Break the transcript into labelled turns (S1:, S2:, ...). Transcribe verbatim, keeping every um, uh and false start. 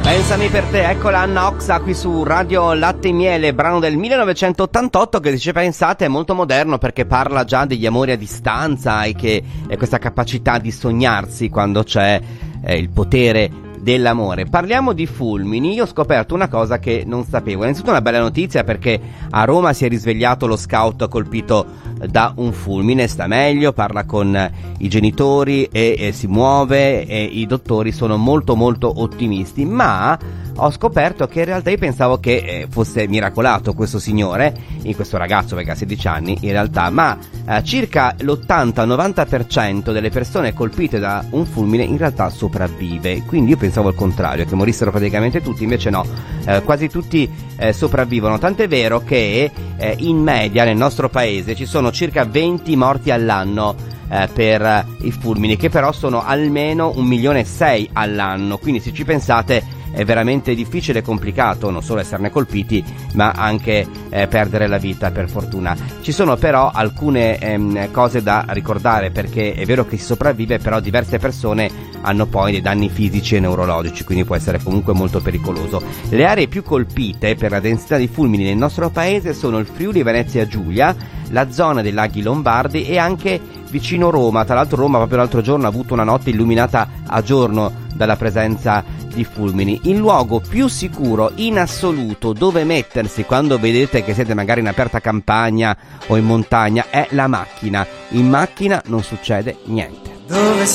S1: Pensami per te, eccola Anna Oxa qui su Radio Latte e Miele, brano del millenovecentottantotto che, se pensate, è molto moderno perché parla già degli amori a distanza e che è questa capacità di sognarsi quando c'è eh, il potere dell'amore. Parliamo di fulmini. Io ho scoperto una cosa che non sapevo. Innanzitutto una bella notizia perché a Roma si è risvegliato lo scout colpito da un fulmine, sta meglio, parla con i genitori e, e si muove e i dottori sono molto molto ottimisti, ma ho scoperto che in realtà io pensavo che eh, fosse miracolato questo signore, in questo ragazzo perché ha sedici anni in realtà, ma eh, circa l'ottanta novanta per cento delle persone colpite da un fulmine in realtà sopravvive, quindi io pensavo al contrario, che morissero praticamente tutti, invece no, eh, quasi tutti eh, sopravvivono, tant'è vero che eh, in media nel nostro paese ci sono circa venti morti all'anno eh, per eh, i fulmini, che però sono almeno un milione e sei all'anno, quindi se ci pensate è veramente difficile e complicato non solo esserne colpiti ma anche eh, perdere la vita, per fortuna. Ci sono però alcune ehm, cose da ricordare, perché è vero che si sopravvive, però diverse persone hanno poi dei danni fisici e neurologici, quindi può essere comunque molto pericoloso. Le aree più colpite per la densità di fulmini nel nostro paese sono il Friuli Venezia Giulia, la zona dei laghi Lombardi e anche vicino Roma. Tra l'altro Roma proprio l'altro giorno ha avuto una notte illuminata a giorno dalla presenza di fulmini. Il luogo più sicuro in assoluto dove mettersi quando vedete che siete magari in aperta campagna o in montagna è la macchina. In macchina non succede niente.
S2: Dove